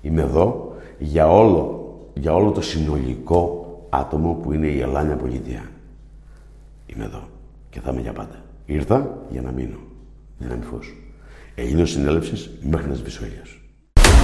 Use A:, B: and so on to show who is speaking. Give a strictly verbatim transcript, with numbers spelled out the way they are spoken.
A: Είμαι εδώ για όλο, για όλο το συνολικό άτομο που είναι η Ελλάνια Πολιτεία. Είμαι εδώ και θα είμαι για πάντα. Ήρθα για να μείνω. Δύναμη φως. Ελλήνος συνέλευσης μέχρι να σβήσει ο ήλιος.